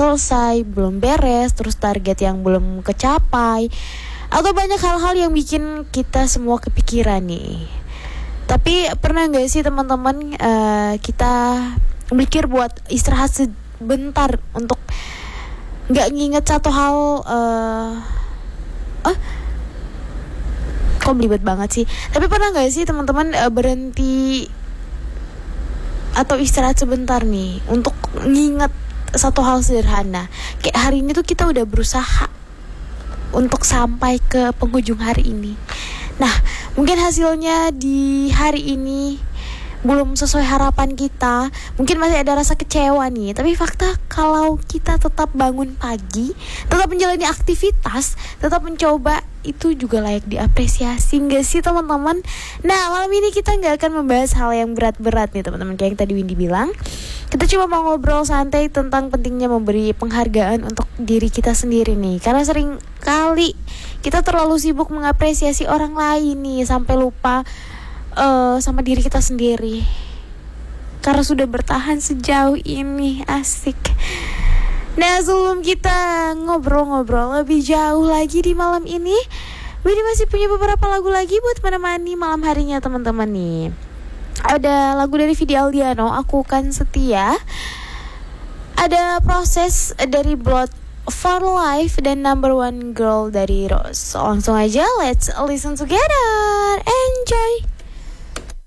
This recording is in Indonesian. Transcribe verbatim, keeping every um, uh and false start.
selesai, belum beres, terus target yang belum kecapai, atau banyak hal-hal yang bikin kita semua kepikiran nih. Tapi pernah gak sih teman-teman uh, kita mikir buat istirahat sebentar untuk gak nginget satu hal uh, uh, kok belibet banget sih. Tapi pernah gak sih teman-teman uh, berhenti atau istirahat sebentar nih untuk nginget satu hal sederhana. Kayak hari ini tuh kita udah berusaha untuk sampai ke penghujung hari ini. Nah, mungkin hasilnya di hari ini belum sesuai harapan kita, mungkin masih ada rasa kecewa nih. Tapi fakta kalau kita tetap bangun pagi, tetap menjalani aktivitas, tetap mencoba, itu juga layak diapresiasi, nggak sih teman-teman? Nah, malam ini kita nggak akan membahas hal yang berat-berat nih teman-teman, kayak yang tadi Windy bilang. Kita cuma mau ngobrol santai tentang pentingnya memberi penghargaan untuk diri kita sendiri nih. Karena sering kali kita terlalu sibuk mengapresiasi orang lain nih, sampai lupa Uh, sama diri kita sendiri. Karena sudah bertahan sejauh ini. Asik. Nah, sebelum kita ngobrol-ngobrol lebih jauh lagi di malam ini, Windy masih punya beberapa lagu lagi buat menemani malam harinya teman-teman nih. Ada lagu dari Vidi Aldiano, Aku Kan Setia. Ada Proses dari Blood for Life, dan Number One Girl dari Rose. So, langsung aja let's listen together. Enjoy.